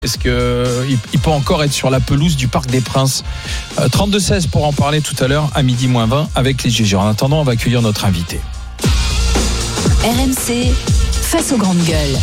Est-ce qu'il peut encore être sur la pelouse du Parc des Princes? 32-16 pour en parler tout à l'heure à midi moins 20 avec les GG. En attendant, on va accueillir notre invité. RMC, face aux grandes gueules.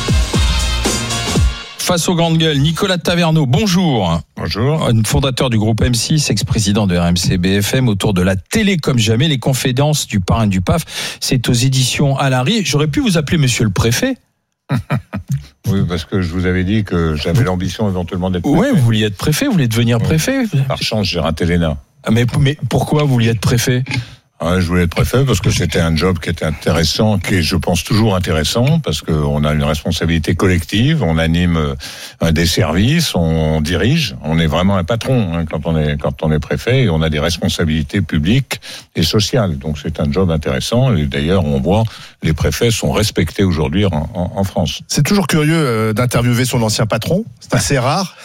Face aux grandes gueules, Nicolas Taverneau, bonjour. Bonjour. Fondateur du groupe M6, ex-président de RMC BFM, autour de la télé comme jamais, les confidences du parrain du PAF. C'est aux éditions Alary. J'aurais pu vous appeler monsieur le préfet. Oui, parce que je vous avais dit que j'avais l'ambition éventuellement d'être préfet. Oui, vous vouliez être préfet, vous voulez devenir préfet. Par chance, j'ai raté l'ENA. Mais pourquoi vous vouliez être préfet? Je voulais être préfet parce que c'était un job qui était intéressant, qui est, je pense, toujours intéressant, parce qu'on a une responsabilité collective, on anime des services, on dirige, on est vraiment un patron quand on est préfet, et on a des responsabilités publiques et sociales. Donc c'est un job intéressant, et d'ailleurs on voit les préfets sont respectés aujourd'hui en France. C'est toujours curieux d'interviewer son ancien patron, c'est assez rare,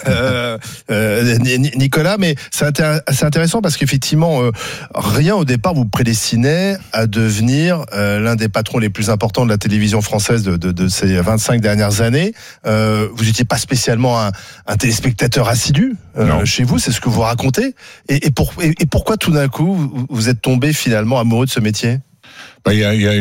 Nicolas, mais c'est assez intéressant parce qu'effectivement, rien au départ vous prédestinait à devenir l'un des patrons les plus importants de la télévision française de ces 25 dernières années. Vous n'étiez pas spécialement un téléspectateur assidu chez vous, c'est ce que vous racontez. Et pourquoi tout d'un coup vous êtes tombé finalement amoureux de ce métier? Il y a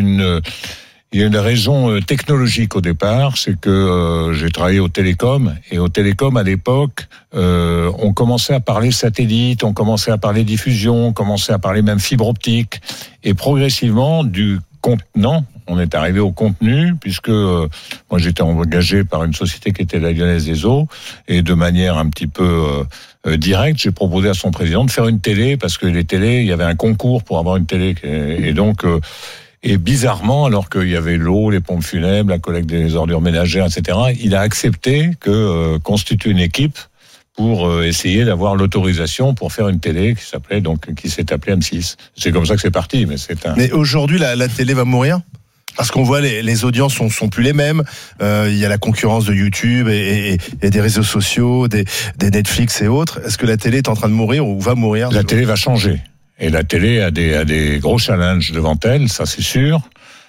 une raison technologique au départ, c'est que j'ai travaillé au télécom, et au télécom à l'époque, on commençait à parler satellite, on commençait à parler diffusion, on commençait à parler même fibre optique, et progressivement du contenant, on est arrivé au contenu, puisque moi j'étais engagé par une société qui était la Lyonnaise des Eaux, et de manière un petit peu directe, j'ai proposé à son président de faire une télé, parce que les télés, il y avait un concours pour avoir une télé, et donc et bizarrement, alors qu'il y avait l'eau, les pompes funèbres, la collecte des ordures ménagères, etc., il a accepté que constitue une équipe pour essayer d'avoir l'autorisation pour faire une télé qui s'est appelée M6. C'est comme ça que c'est parti, Mais aujourd'hui, la télé va mourir? Parce qu'on voit les audiences sont plus les mêmes. Il y a la concurrence de YouTube et des réseaux sociaux, des Netflix et autres. Est-ce que la télé est en train de mourir ou va mourir? La télé va changer. Et la télé a des gros challenges devant elle, ça c'est sûr.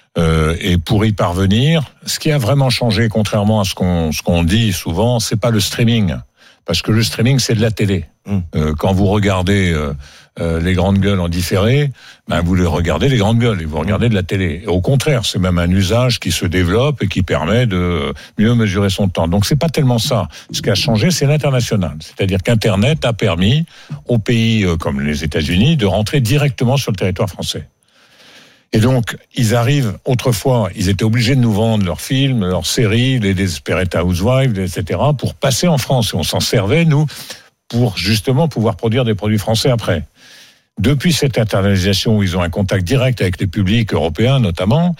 Et pour y parvenir, ce qui a vraiment changé, contrairement à ce qu'on dit souvent, c'est pas le streaming, parce que le streaming c'est de la télé. Quand vous regardez les grandes gueules en différé, vous les regardez les grandes gueules et vous regardez de la télé. Et au contraire, c'est même un usage qui se développe et qui permet de mieux mesurer son temps. Donc c'est pas tellement ça. Ce qui a changé, c'est l'international. C'est-à-dire qu'Internet a permis aux pays comme les États-Unis de rentrer directement sur le territoire français. Et donc, ils arrivent, autrefois, ils étaient obligés de nous vendre leurs films, leurs séries, les Desperate Housewives, etc., pour passer en France. Et on s'en servait, nous, pour justement pouvoir produire des produits français après. Depuis cette internalisation où ils ont un contact direct avec les publics européens notamment,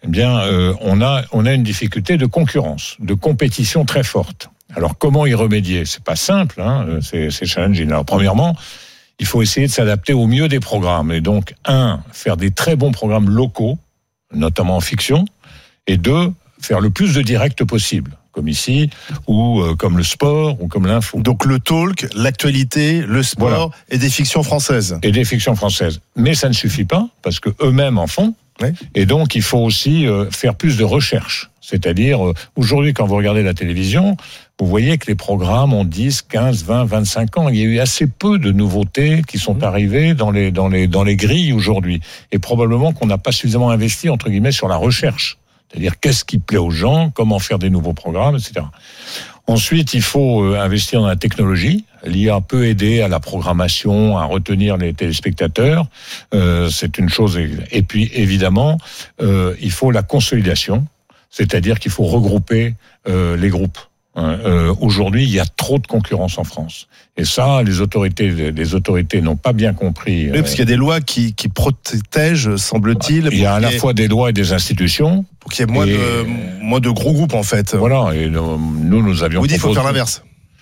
on a une difficulté de concurrence, de compétition très forte. Alors comment y remédier? C'est pas simple, c'est challenging. Alors premièrement, il faut essayer de s'adapter au mieux des programmes, et donc faire des très bons programmes locaux, notamment en fiction, et 2, faire le plus de direct possible, comme ici, ou comme le sport, ou comme l'info. Donc le talk, l'actualité, le sport, voilà. Et des fictions françaises. Et des fictions françaises. Mais ça ne suffit pas, parce que eux-mêmes en font. Oui. Et donc il faut aussi faire plus de recherche. C'est-à-dire, aujourd'hui, quand vous regardez la télévision, vous voyez que les programmes ont 10, 15, 20, 25 ans. Il y a eu assez peu de nouveautés qui sont arrivées dans les grilles aujourd'hui. Et probablement qu'on n'a pas suffisamment investi, entre guillemets, sur la recherche. C'est-à-dire, qu'est-ce qui plaît aux gens, comment faire des nouveaux programmes, etc. Ensuite, il faut investir dans la technologie. L'IA peut aider à la programmation, à retenir les téléspectateurs. C'est une chose. Et puis, évidemment, il faut la consolidation. C'est-à-dire qu'il faut regrouper les groupes. Aujourd'hui, il y a trop de concurrence en France. Et ça, les autorités n'ont pas bien compris. Oui, parce qu'il y a des lois qui protègent, semble-t-il. Il y a à la fois des lois et des institutions. Pour qu'il y ait moins de gros groupes, en fait. Voilà. Et nous avions. Vous dites qu'il faut faire l'inverse.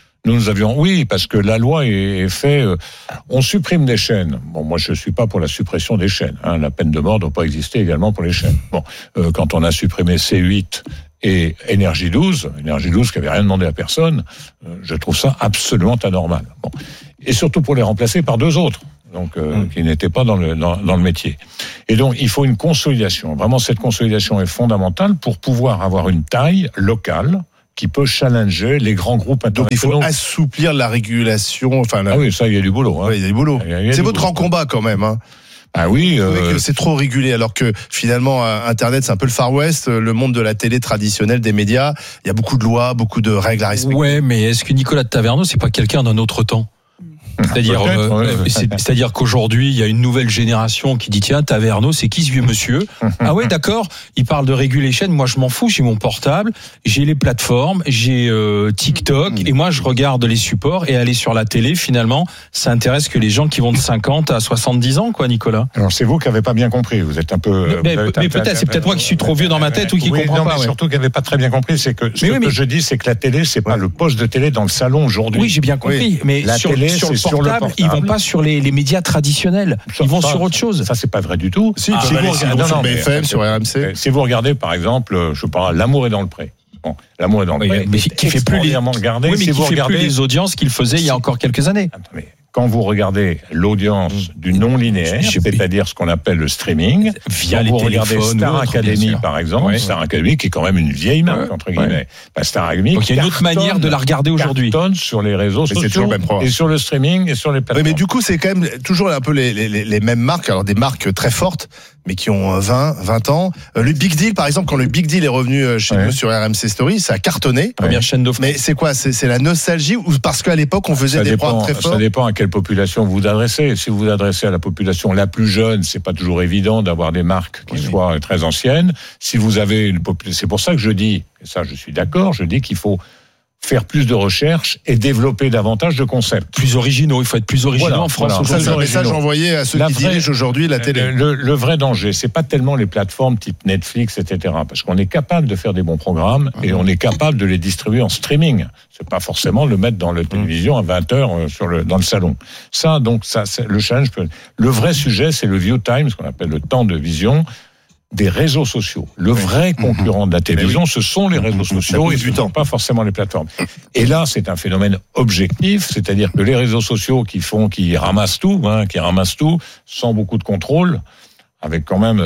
Oui, parce que la loi est faite. On supprime des chaînes. Bon, moi, je suis pas pour la suppression des chaînes. La peine de mort doit pas exister également pour les chaînes. Bon, quand on a supprimé C8 et Énergie 12 qui avait rien demandé à personne, je trouve ça absolument anormal. Bon, et surtout pour les remplacer par 2 autres, donc qui n'étaient pas dans le métier. Et donc, il faut une consolidation. Vraiment, cette consolidation est fondamentale pour pouvoir avoir une taille locale qui peut challenger les grands groupes Donc il internationaux. faut assouplir la régulation. Enfin, Ah oui, ça, il y a du boulot. Hein. ouais, il y a du boulot. Il y a C'est du votre boulot. grand combat quand même. Hein. Ah oui. Vous trouvez que c'est trop régulé, alors que finalement Internet c'est un peu le Far West, le monde de la télé traditionnelle, des médias. Il y a beaucoup de lois, beaucoup de règles à respecter. Ouais, mais est-ce que Nicolas de Taverneau, c'est pas quelqu'un d'un autre temps ? C'est-à-dire, Peut-être, ouais. c'est-à-dire qu'aujourd'hui, il y a une nouvelle génération qui dit tiens, Taverneau, c'est qui ce vieux monsieur ? Ah ouais, d'accord. Il parle de réguler les chaînes. Moi, je m'en fous. J'ai mon portable, j'ai les plateformes, j'ai TikTok, et moi, je regarde les supports. Et aller sur la télé, finalement, ça intéresse que les gens qui vont de 50 à 70 ans, quoi, Nicolas. Alors c'est vous qui n'avez pas bien compris. Vous êtes un peu. Mais peut-être, c'est peut-être moi qui suis trop vieux dans ma tête ou qui comprend non, pas. mais Ouais. surtout qui n'avez pas très bien compris, c'est que je dis, c'est que la télé, c'est pas le poste de télé dans le salon aujourd'hui. Oui, j'ai bien compris. Mais La télé, sur c'est le sur le portable, portable. ils vont pas sur les médias traditionnels. Ils vont sur autre chose. Ça, c'est pas vrai du tout. Si, Si vous regardez- sur non, mais- BFM, sur RMC. Si vous regardez, par exemple, je sais pas, L'amour est dans le pré. Bon, L'amour est dans le pré. Mais qui fait plus les regardé. oui, mais Si qui vous fait regardez plus les audiences qu'il faisait il y a encore quelques années. Attendez, quand vous regardez l'audience du non linéaire, c'est-à-dire ce qu'on appelle le streaming, Via quand les vous regardez téléphones Star ou autre, Academy bien sûr. par exemple, Ouais. Star Academy qui est quand même une vieille marque entre guillemets. Bah, Star Academy. Donc il y a une autre manière de la regarder aujourd'hui. Cartonne sur les réseaux c'est toujours sociaux le même programme. et sur le streaming et sur les Oui, plateformes. mais du coup, c'est quand même toujours un peu les mêmes marques, alors des marques très fortes, mais qui ont 20 ans. Le Big Deal, par exemple, quand le Big Deal est revenu chez nous sur RMC Story, ça a cartonné. Première chaîne de Mais c'est quoi ? C'est la nostalgie ou parce qu'à l'époque, on faisait des programmes très forts ? Ça dépend à quelle population vous vous adressez. Si vous vous adressez à la population la plus jeune, c'est pas toujours évident d'avoir des marques qui soient très anciennes. Si vous avez une population, c'est pour ça que je dis, et ça je suis d'accord, je dis qu'il faut faire plus de recherches et développer davantage de concepts. Plus originaux, il faut être plus originaux Voilà, en France. voilà. Ça, c'est un aujourd'hui. message envoyé à ceux qui dirigent aujourd'hui la télé. Le vrai danger, c'est pas tellement les plateformes type Netflix, etc. Parce qu'on est capable de faire des bons programmes et on est capable de les distribuer en streaming. C'est pas forcément le mettre dans la télévision à 20h dans le salon. Ça, c'est le challenge. Le vrai sujet, c'est le view time, ce qu'on appelle le temps de vision des réseaux sociaux. Le vrai concurrent de la télévision, ce sont les réseaux sociaux et ce ne sont pas forcément les plateformes. Et là, c'est un phénomène objectif, c'est-à-dire que les réseaux sociaux qui ramassent tout, sans beaucoup de contrôle, avec quand même,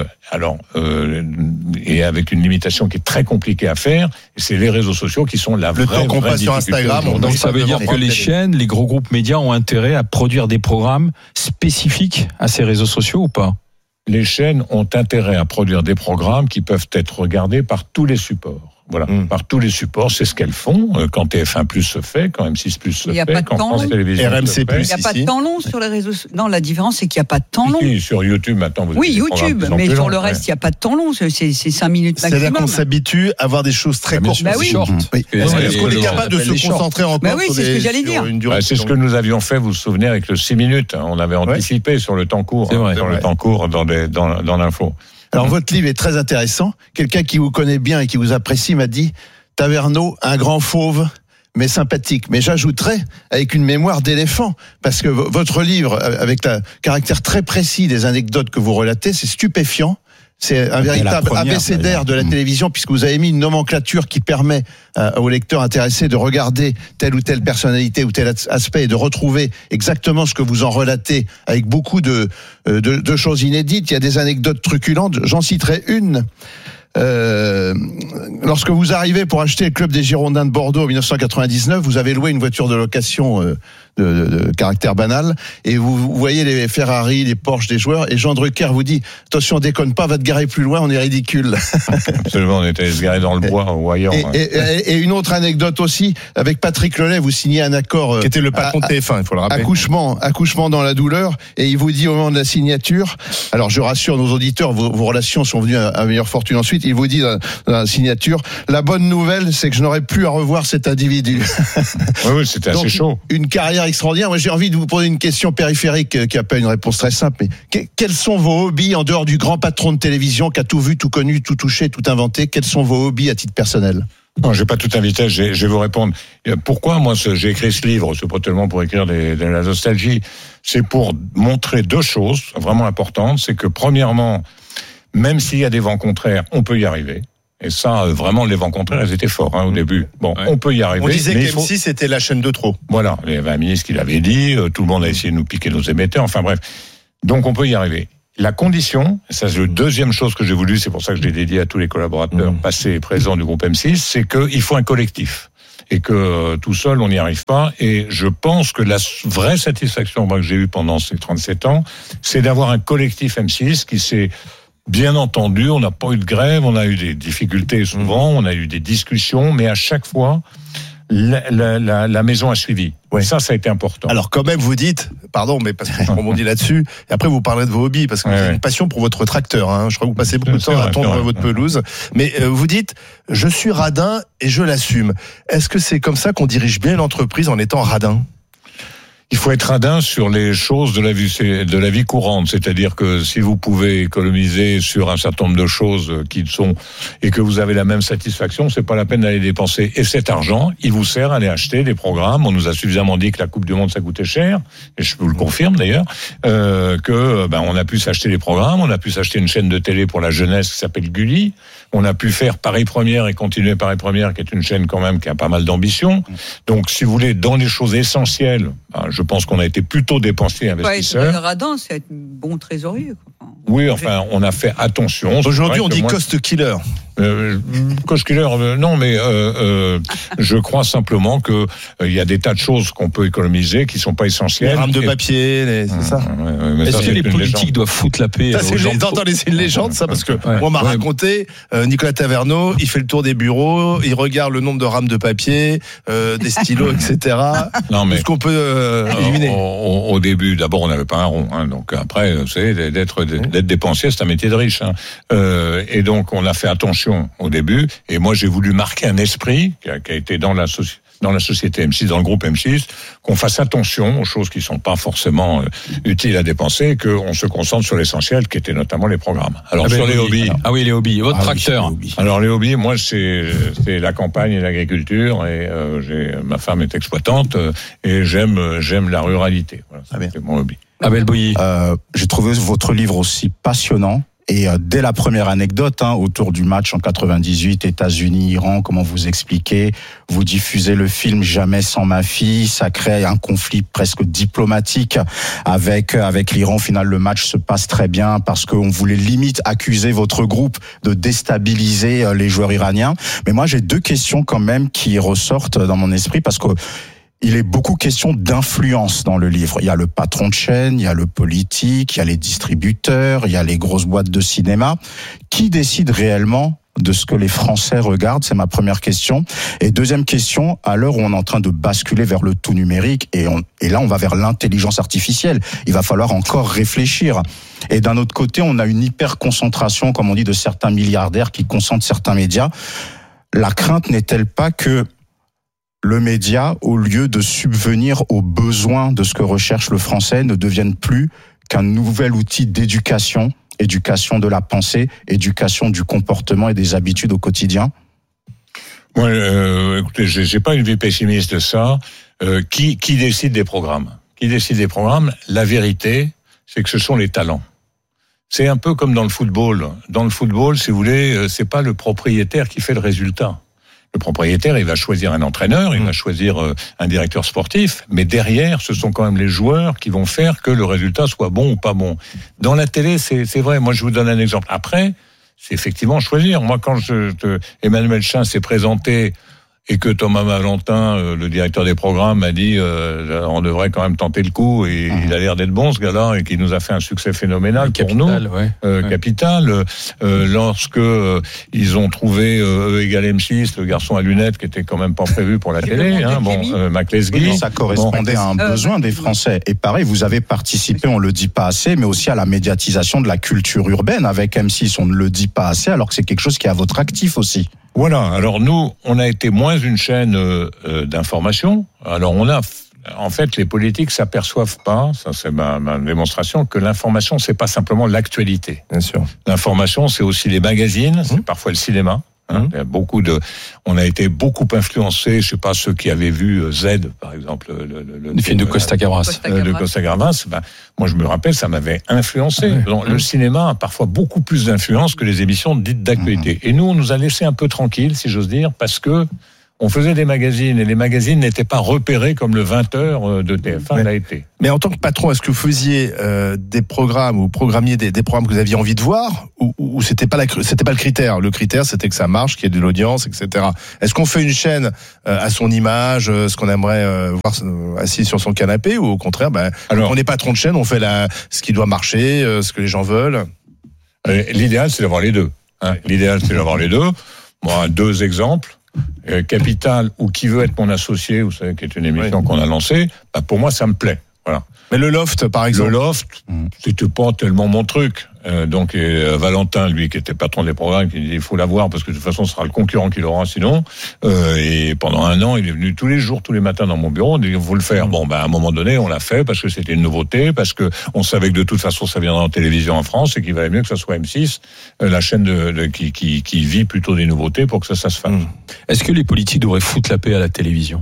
et avec une limitation qui est très compliquée à faire, et c'est les réseaux sociaux qui sont la Le temps qu'on passe sur Instagram, Donc ça veut dire que les chaînes, les gros groupes médias ont intérêt à produire des programmes spécifiques à ces réseaux sociaux ou pas ? Les chaînes ont intérêt à produire des programmes qui peuvent être regardés par tous les supports. Voilà, par tous les supports, c'est ce qu'elles font. Quand TF1+ se fait, quand M6+ se fait, quand France Télévisions RMC+, se fait. Il n'y a pas de temps long sur les réseaux sociaux. Non, la différence, c'est qu'il n'y a pas de temps long. Oui, sur YouTube, maintenant, vous avez Oui, des programmes YouTube, de plus en mais plus sur longs, le reste, il n'y a pas de temps long. C'est 5 minutes C'est-à-dire maximum. qu'on s'habitue à voir des choses très courtes. Bah oui. Short. Est-ce qu'on est capable de se concentrer encore Bah oui, sur c'est ce que j'allais dire. une durée C'est ce que nous avions fait, vous vous souvenez, avec le 6 minutes. On avait anticipé sur le temps court, C'est vrai. sur le temps court dans l'info. Alors votre livre est très intéressant. Quelqu'un qui vous connaît bien et qui vous apprécie m'a dit Taverneau, un grand fauve, mais sympathique. Mais j'ajouterais avec une mémoire d'éléphant, parce que votre livre, avec le caractère très précis des anecdotes que vous relatez, c'est stupéfiant. C'est un véritable abécédaire de la télévision, puisque vous avez mis une nomenclature qui permet aux lecteurs intéressés de regarder telle ou telle personnalité ou tel aspect et de retrouver exactement ce que vous en relatez avec beaucoup de choses inédites. Il y a des anecdotes truculentes. J'en citerai une. Lorsque vous arrivez pour acheter le club des Girondins de Bordeaux en 1999, vous avez loué une voiture de location de caractère banal et vous voyez les Ferrari, les Porsche des joueurs et Jean Drucker vous dit attention, déconne pas, va te garer plus loin, on est ridicule. Absolument, on était se garer dans le bois ou ailleurs. Et une autre anecdote aussi, avec Patrick Lelay, vous signez un accord qui était le patron de TF1, il faut le rappeler. Accouchement dans la douleur, et il vous dit au moment de la signature, alors je rassure nos auditeurs, vos relations sont venues à meilleure fortune ensuite, il vous dit dans la signature, la bonne nouvelle, c'est que je n'aurai plus à revoir cet individu. Oui, c'était assez chaud. Une carrière extraordinaire. Moi, j'ai envie de vous poser une question périphérique qui n'a pas une réponse très simple, mais quels sont vos hobbies en dehors du grand patron de télévision qui a tout vu, tout connu, tout touché, tout inventé? Quels sont vos hobbies à titre personnel? Non, je vais pas tout inviter, je vais vous répondre. Pourquoi moi j'ai écrit ce livre? C'est pas tellement pour écrire de la nostalgie, c'est pour montrer deux choses vraiment importantes. C'est que premièrement, même s'il y a des vents contraires, on peut y arriver. Et ça, vraiment, les vents contraires, ils étaient forts au début. Bon, on peut y arriver. On disait qu'M6 c'était la chaîne de trop. Voilà, il y avait un ministre qui l'avait dit, tout le monde a essayé de nous piquer nos émetteurs, enfin bref. Donc on peut y arriver. La condition, ça c'est la deuxième chose que j'ai voulu, c'est pour ça que je l'ai dédié à tous les collaborateurs passés et présents du groupe M6, c'est qu'il faut un collectif. Et que tout seul, on n'y arrive pas. Et je pense que la vraie satisfaction que j'ai eue pendant ces 37 ans, c'est d'avoir un collectif M6 qui s'est bien entendu, on n'a pas eu de grève, on a eu des difficultés souvent, on a eu des discussions, mais à chaque fois, la maison a suivi. Ouais. Ça a été important. Alors quand même, vous dites, pardon, mais parce que je rebondis là-dessus, et après vous parlerez de vos hobbies, parce que vous avez une passion pour votre tracteur. Hein. Je crois que vous passez beaucoup de temps à tondre votre pelouse. Mais vous dites, je suis radin et je l'assume. Est-ce que c'est comme ça qu'on dirige bien une entreprise en étant radin ? Il faut être radin sur les choses de la vie courante, c'est-à-dire que si vous pouvez économiser sur un certain nombre de choses qui sont et que vous avez la même satisfaction, c'est pas la peine d'aller dépenser. Et cet argent, il vous sert à aller acheter des programmes. On nous a suffisamment dit que la Coupe du Monde ça coûtait cher, et je vous le confirme d'ailleurs, on a pu s'acheter des programmes, on a pu s'acheter une chaîne de télé pour la jeunesse qui s'appelle Gulli. On a pu faire Paris Première et continuer Paris Première, qui est une chaîne quand même qui a pas mal d'ambition. Donc, si vous voulez, dans les choses essentielles, je pense qu'on a été plutôt dépensiers investisseurs. Le radin, c'est être bon trésorier. Oui, enfin, on a fait attention. Aujourd'hui, on dit cost killer. Cost killer, non, mais je crois simplement que il y a des tas de choses qu'on peut écommuniser qui sont pas essentielles. Les rames de papier, c'est ça. Est-ce que les politiques doivent foutre la paix aux gens ? C'est une légende, ça, parce que on m'a raconté, Nicolas Taverneau, il fait le tour des bureaux, il regarde le nombre de rames de papier, des stylos, etc. Non, mais tout ce qu'on peut éliminer. Au début, d'abord, on n'avait pas un rond, hein, donc après, vous savez, d'être dépensier, c'est un métier de riche. Hein. Et donc, on a fait attention au début. Et moi, j'ai voulu marquer un esprit qui a été dans la société M6, dans le groupe M6, qu'on fasse attention aux choses qui sont pas forcément utiles à dépenser, qu'on se concentre sur l'essentiel, qui était notamment les programmes. Alors, sur les hobbies. Ah oui, les hobbies. Votre tracteur. Alors, les hobbies, moi, c'est la campagne et l'agriculture, et ma femme est exploitante, et j'aime la ruralité. Voilà, c'est mon hobby. Abel Bouilly. J'ai trouvé votre livre aussi passionnant. Et dès la première anecdote, autour du match en 98, États-Unis-Iran, comment vous expliquez, vous diffusez le film Jamais sans ma fille, ça crée un conflit presque diplomatique avec l'Iran. Au final, le match se passe très bien parce qu'on voulait limite accuser votre groupe de déstabiliser les joueurs iraniens. Mais moi, j'ai deux questions quand même qui ressortent dans mon esprit parce que il est beaucoup question d'influence dans le livre. Il y a le patron de chaîne, il y a le politique, il y a les distributeurs, il y a les grosses boîtes de cinéma. Qui décide réellement de ce que les Français regardent? C'est ma première question. Et deuxième question, à l'heure où on est en train de basculer vers le tout numérique, et là on va vers l'intelligence artificielle, il va falloir encore réfléchir. Et d'un autre côté, on a une hyper-concentration, comme on dit, de certains milliardaires qui concentrent certains médias. La crainte n'est-elle pas que le média, au lieu de subvenir aux besoins de ce que recherche le Français, ne devienne plus qu'un nouvel outil d'éducation, éducation de la pensée, éducation du comportement et des habitudes au quotidien? Moi, écoutez, j'ai pas une vue pessimiste de ça. Qui décide des programmes? Qui décide des programmes? La vérité, c'est que ce sont les talents. C'est un peu comme dans le football. Dans le football, si vous voulez, c'est pas le propriétaire qui fait le résultat. Le propriétaire, il va choisir un entraîneur, il va choisir un directeur sportif, mais derrière, ce sont quand même les joueurs qui vont faire que le résultat soit bon ou pas bon. Dans la télé, c'est vrai. Moi, je vous donne un exemple. Après, c'est effectivement choisir. Moi, quand Emmanuel Chin s'est présenté et que Thomas Valentin, le directeur des programmes, m'a dit on devrait quand même tenter le coup, et il a l'air d'être bon ce gars-là, et qui nous a fait un succès phénoménal capital, pour nous, capital. Lorsque ils ont trouvé E égale M6, le garçon à lunettes qui était quand même pas prévu pour la télé, McLesguy. Ça correspondait à un besoin des Français. Et pareil, vous avez participé, on le dit pas assez, mais aussi à la médiatisation de la culture urbaine avec M6. On ne le dit pas assez, alors que c'est quelque chose qui est à votre actif aussi. Voilà. Alors nous, on a été moins une chaîne d'information. Alors en fait, les politiques s'aperçoivent pas, ça c'est ma démonstration, que l'information c'est pas simplement l'actualité. Bien sûr. L'information c'est aussi les magazines, c'est parfois le cinéma. Il y a on a été beaucoup influencés, je sais pas, ceux qui avaient vu Z, par exemple, le film de Costa Gavras. De Costa Gavras, moi je me rappelle, ça m'avait influencé. Le cinéma a parfois beaucoup plus d'influence que les émissions dites d'actualité. Et nous, on nous a laissé un peu tranquilles, si j'ose dire, parce que on faisait des magazines et les magazines n'étaient pas repérés comme le 20h de TF1 l'a été. Mais en tant que patron, est-ce que vous faisiez des programmes ou programmiez des programmes que vous aviez envie de voir ou c'était pas le critère? Le critère, c'était que ça marche, qu'il y ait de l'audience, etc. Est-ce qu'on fait une chaîne à son image, ce qu'on aimerait voir assis sur son canapé, ou au contraire, alors, on est patron de chaîne, on fait ce qui doit marcher, ce que les gens veulent? L'idéal, c'est d'avoir les deux. L'idéal, c'est d'avoir les deux. Moi, 2 exemples. Capital ou Qui veut être mon associé, vous savez, qui est une émission qu'on a lancée, pour moi ça me plaît. Voilà. Mais le Loft, par exemple. Le Loft, c'était pas tellement mon truc. Donc Valentin, lui, qui était patron des programmes, qui dit il faut l'avoir parce que de toute façon ce sera le concurrent qui l'aura sinon. Et pendant 1 an, il est venu tous les jours, tous les matins dans mon bureau. On dit il faut le faire. Bon, à un moment donné, on l'a fait parce que c'était une nouveauté, parce que on savait que de toute façon ça viendrait en télévision en France et qu'il valait mieux que ça soit M6, la chaîne qui vit plutôt des nouveautés pour que ça se fasse. Est-ce que les politiques devraient foutre la paix à la télévision?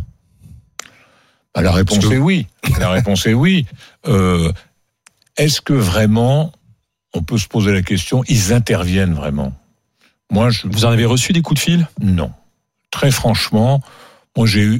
La réponse est oui. La réponse est oui. Est-ce que vraiment, on peut se poser la question, ils interviennent vraiment? Vous en avez reçu des coups de fil? Non. Très franchement, moi j'ai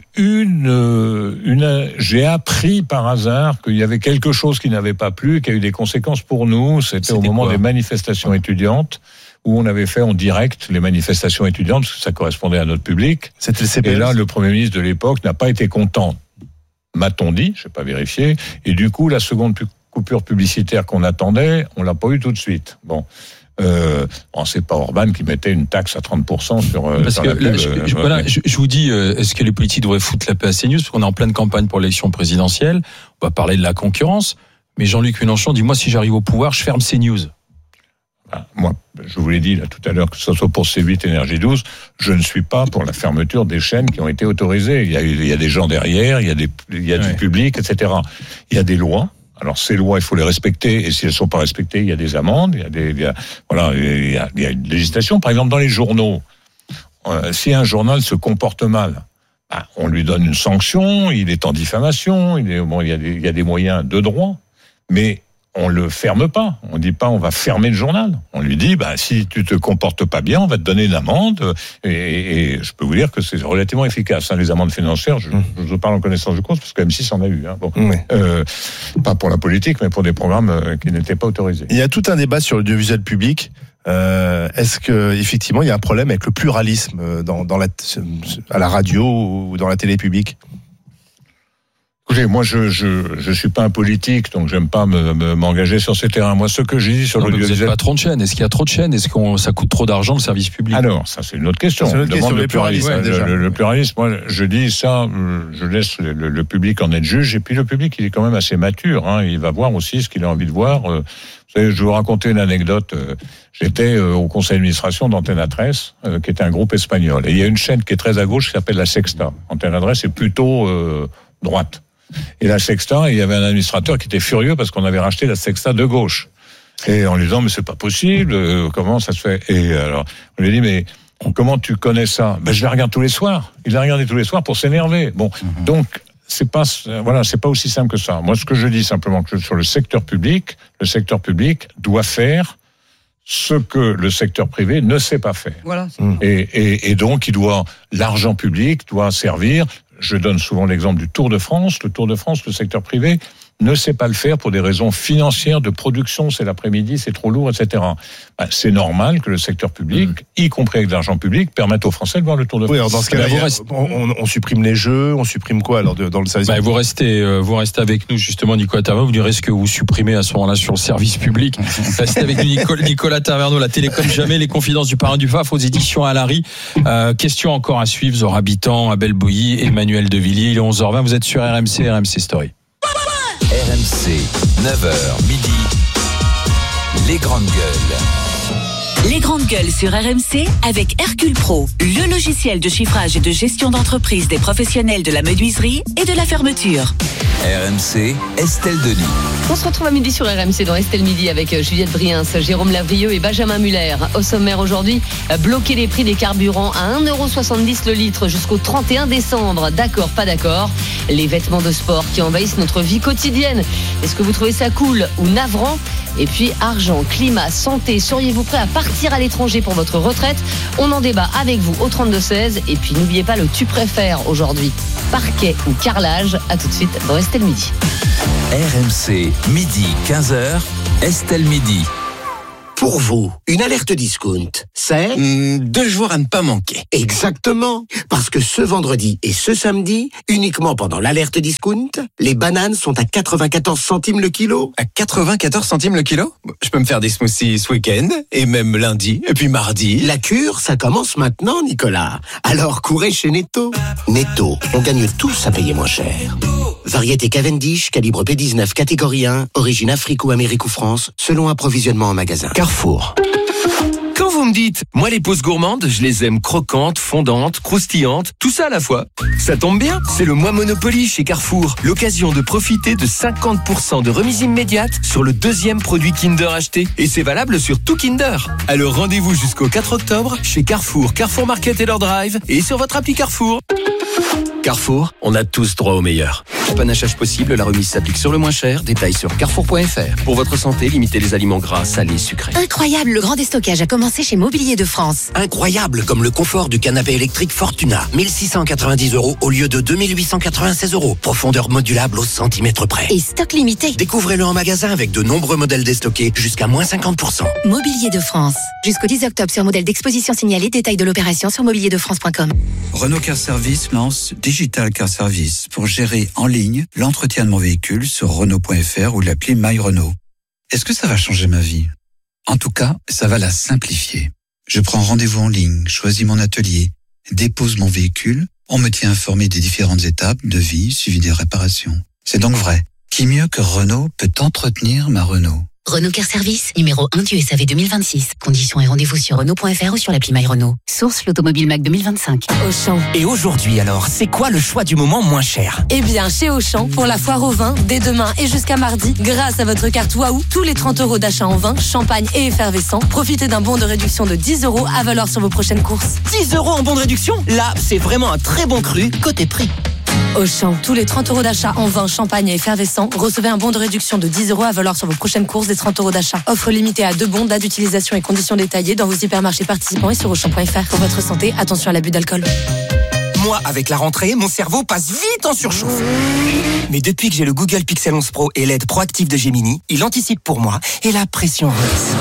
eu j'ai appris par hasard qu'il y avait quelque chose qui n'avait pas plu et qui a eu des conséquences pour nous. C'était au moment des manifestations étudiantes, où on avait fait en direct les manifestations étudiantes, parce que ça correspondait à notre public. C'était le CPS. Et là, le Premier ministre de l'époque n'a pas été content, m'a-t-on dit, je n'ai pas vérifié, et du coup, la seconde coupure publicitaire qu'on attendait, on l'a pas eu tout de suite. Bon, c'est pas Orban qui mettait une taxe à 30% sur. Parce que là, je vous dis, est-ce que les politiques devraient foutre la paix à CNews, parce qu'on est en pleine campagne pour l'élection présidentielle, on va parler de la concurrence, mais Jean-Luc Mélenchon dit moi si j'arrive au pouvoir, je ferme CNews. Moi, je vous l'ai dit là tout à l'heure, que ce soit pour C8, Énergie 12, je ne suis pas pour la fermeture des chaînes qui ont été autorisées. Il y a des gens derrière, il y a du public, etc. Il y a des lois. Alors ces lois, il faut les respecter, et si elles ne sont pas respectées, il y a des amendes, il y a une législation. Par exemple, dans les journaux, si un journal se comporte mal, on lui donne une sanction, il est en diffamation, il y a des moyens de droit, mais on le ferme pas. On dit pas on va fermer le journal. On lui dit si tu te comportes pas bien, on va te donner une amende. Et je peux vous dire que c'est relativement efficace. Les amendes financières, je vous parle en connaissance de cause parce que M6 en a eu. Pas pour la politique, mais pour des programmes qui n'étaient pas autorisés. Il y a tout un débat sur l'audiovisuel public. Est-ce que effectivement il y a un problème avec le pluralisme à la radio ou dans la télé publique? Écoutez, moi, je suis pas un politique, donc j'aime pas m'engager sur ces terrains. Moi, ce que j'ai dit sur l'audiovisuel. Vous êtes patron de chaîne. Est-ce qu'il y a trop de chaînes? Est-ce que ça coûte trop d'argent, le service public? Alors, ça, c'est une autre question. C'est une autre question, le pluralisme. Le pluralisme, moi, je dis ça, je laisse le public en être juge. Et puis, le public, il est quand même assez mature, Il va voir aussi ce qu'il a envie de voir. Vous savez, je vais vous raconter une anecdote. J'étais au conseil d'administration d'Antena 13, qui était un groupe espagnol. Et il y a une chaîne qui est très à gauche, qui s'appelle La Sexta. Antena 13, c'est plutôt droite. Et La Sexta, il y avait un administrateur qui était furieux parce qu'on avait racheté La Sexta de gauche. Et en lui disant, mais c'est pas possible, comment ça se fait? Et alors, on lui dit, mais comment tu connais ça? Je la regarde tous les soirs. Il la regardé tous les soirs pour s'énerver. Bon, donc, c'est pas aussi simple que ça. Moi, ce que je dis simplement, que sur le secteur public doit faire ce que le secteur privé ne sait pas faire. Voilà. Et donc, l'argent public doit servir. Je donne souvent l'exemple du Tour de France. Le Tour de France, le secteur privé ne sait pas le faire pour des raisons financières, de production, c'est l'après-midi, c'est trop lourd, etc. C'est normal que le secteur public, y compris avec de l'argent public, permette aux Français de voir le Tour de France. Oui, alors dans ce cas-là, on supprime les jeux, on supprime quoi alors dans le service public? Vous restez avec nous justement, Nicolas Taverneau. Vous direz ce que vous supprimez à ce moment-là sur le service public. Restez avec nous, Nicolas Taverneau, la télé comme jamais, les confidences du parrain du FAF aux éditions Alary. Question encore à suivre, Zora Habitant, Abel Bouilly, Emmanuel Devilliers. Il est 11h20, vous êtes sur RMC Story. RMC, 9h, midi, les grandes gueules. Les grandes gueules sur RMC avec Hercule Pro, le logiciel de chiffrage et de gestion d'entreprise des professionnels de la menuiserie et de la fermeture. RMC, Estelle Denis. On se retrouve à midi sur RMC dans Estelle Midi avec Juliette Briens, Jérôme Lavrieux et Benjamin Muller. Au sommaire aujourd'hui, bloquer les prix des carburants à 1,70€ le litre jusqu'au 31 décembre. D'accord, pas d'accord. Les vêtements de sport qui envahissent notre vie quotidienne. Est-ce que vous trouvez ça cool ou navrant? Et puis argent, climat, santé, seriez-vous prêt à partir à l'étranger pour votre retraite? On en débat avec vous au 32-16. Et puis n'oubliez pas le tu préfères aujourd'hui. Parquet ou carrelage? À tout de suite dans Estelle Midi. RMC, midi 15h, Estelle Midi. Pour vous, une alerte discount, c'est 2 jours à ne pas manquer. Exactement, parce que ce vendredi et ce samedi, uniquement pendant l'alerte discount, les bananes sont à 94 centimes le kilo. À 94 centimes le kilo? Je peux me faire des smoothies ce week-end, et même lundi, et puis mardi. La cure, ça commence maintenant, Nicolas. Alors courez chez Netto. Netto, on gagne tous à payer moins cher. Variété Cavendish, calibre P19, catégorie 1, origine Afrique ou Amérique ou France, selon approvisionnement en magasin. Carrefour. Quand vous me dites, moi les pauses gourmandes, je les aime croquantes, fondantes, croustillantes, tout ça à la fois. Ça tombe bien, c'est le mois Monopoly chez Carrefour. L'occasion de profiter de 50% de remise immédiate sur le 2e produit Kinder acheté. Et c'est valable sur tout Kinder. Alors rendez-vous jusqu'au 4 octobre chez Carrefour, Carrefour Market et leur Drive et sur votre appli Carrefour. Carrefour, on a tous droit au meilleur. Panachage possible, la remise s'applique sur le moins cher. Détails sur carrefour.fr. Pour votre santé, limitez les aliments gras, salés, sucrés. Incroyable, le grand déstockage a commencé chez Mobilier de France. Incroyable, comme le confort du canapé électrique Fortuna. 1690 € au lieu de 2896 €. Profondeur modulable au centimètre près. Et stock limité. Découvrez-le en magasin avec de nombreux modèles déstockés jusqu'à moins 50%. Mobilier de France. Jusqu'au 10 octobre sur modèle d'exposition signalé. Détail de l'opération sur mobilierdefrance.com. Renault Car Service lance Digital Car Service pour gérer en ligne l'entretien de mon véhicule sur Renault.fr ou l'appli My Renault. Est-ce que ça va changer ma vie? En tout cas, ça va la simplifier. Je prends rendez-vous en ligne, choisis mon atelier, dépose mon véhicule, on me tient informé des différentes étapes, devis, suivi des réparations. C'est donc vrai. Qui mieux que Renault peut entretenir ma Renault? Renault Car Service, numéro 1 du SAV 2026. Conditions et rendez-vous sur Renault.fr ou sur l'appli My Renault. Source l'Automobile Mac 2025. Auchan. Et aujourd'hui alors, c'est quoi le choix du moment moins cher? Eh bien, chez Auchan, pour la foire au vin, dès demain et jusqu'à mardi, grâce à votre carte Waouh, tous les 30 € d'achat en vin, champagne et effervescent, profitez d'un bon de réduction de 10 € à valoir sur vos prochaines courses. 10 € en bon de réduction? Là, c'est vraiment un très bon cru côté prix. Auchan, tous les 30 € d'achat en vin, champagne et effervescent, recevez un bon de réduction de 10 € à valoir sur vos prochaines courses des 30 € d'achat. Offre limitée à 2 bons, date d'utilisation et conditions détaillées dans vos hypermarchés participants et sur Auchan.fr. Pour votre santé, attention à l'abus d'alcool. Moi, avec la rentrée, mon cerveau passe vite en surchauffe. Mais depuis que j'ai le Google Pixel 11 Pro et l'aide proactive de Gemini, il anticipe pour moi et la pression redescend.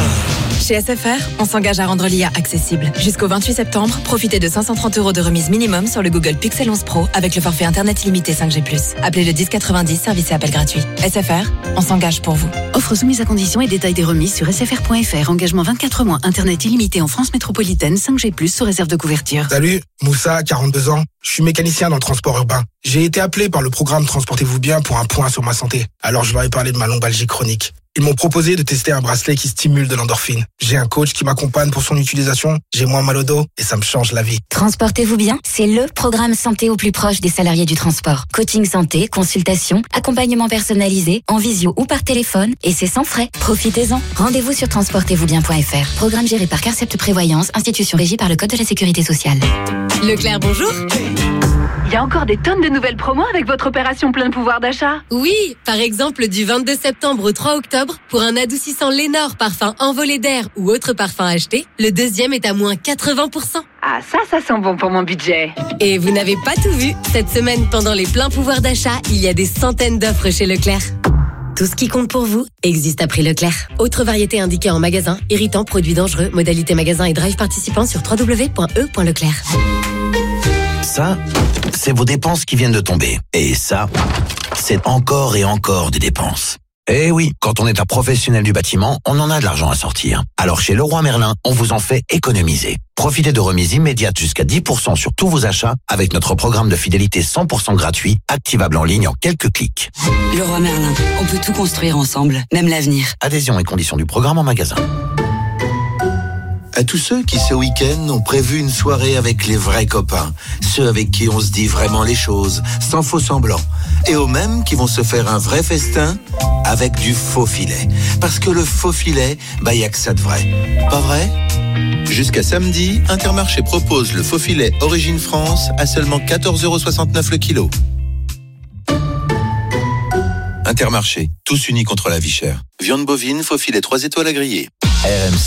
Chez SFR, on s'engage à rendre l'IA accessible. Jusqu'au 28 septembre, profitez de 530 € de remise minimum sur le Google Pixel 11 Pro avec le forfait Internet illimité 5G+. Appelez le 1090, service et appel gratuit. SFR, on s'engage pour vous. Offre soumise à conditions et détails des remises sur sfr.fr. Engagement 24 mois, Internet illimité en France métropolitaine, 5G+, sous réserve de couverture. Salut, Moussa, 42 ans. Je suis mécanicien dans le transport urbain. J'ai été appelé par le programme Transportez-vous bien pour un point sur ma santé. Alors je leur ai parlé de ma lombalgie chronique. Ils m'ont proposé de tester un bracelet qui stimule de l'endorphine. J'ai un coach qui m'accompagne pour son utilisation. J'ai moins mal au dos et ça me change la vie. Transportez-vous bien, c'est le programme santé au plus proche des salariés du transport. Coaching santé, consultation, accompagnement personnalisé, en visio ou par téléphone, et c'est sans frais. Profitez-en. Rendez-vous sur transportezvousbien.fr. Programme géré par Carcept Prévoyance, institution régie par le Code de la Sécurité sociale. Leclerc, bonjour. Il y a encore des tonnes de nouvelles promos avec votre opération plein de pouvoir d'achat. Oui, par exemple du 22 septembre au 3 octobre, pour un adoucissant Lénore parfum envolé d'air ou autre parfum acheté, le deuxième est à moins 80%. Ah, ça sent bon pour mon budget. Et vous n'avez pas tout vu. Cette semaine, pendant les pleins pouvoirs d'achat, il y a des centaines d'offres chez Leclerc. Tout ce qui compte pour vous existe à prix Leclerc. Autre variété indiquée en magasin, irritant, produits dangereux, modalité magasin et drive participant sur www.e.leclerc. Ça, c'est vos dépenses qui viennent de tomber. Et ça, c'est encore et encore des dépenses. Eh oui, quand on est un professionnel du bâtiment, on en a de l'argent à sortir. Alors chez Leroy Merlin, on vous en fait économiser. Profitez de remises immédiates jusqu'à 10% sur tous vos achats avec notre programme de fidélité 100% gratuit, activable en ligne en quelques clics. Leroy Merlin, on peut tout construire ensemble, même l'avenir. Adhésion et conditions du programme en magasin. À tous ceux qui, ce week-end, ont prévu une soirée avec les vrais copains, ceux avec qui on se dit vraiment les choses, sans faux semblant, et aux mêmes qui vont se faire un vrai festin avec du faux filet. Parce que le faux filet, y a que ça de vrai. Pas vrai ? Jusqu'à samedi, Intermarché propose le faux filet Origine France à seulement 14,69 € le kilo. Intermarché, tous unis contre la vie chère. Viande bovine, faux filet 3 étoiles à griller. RMC.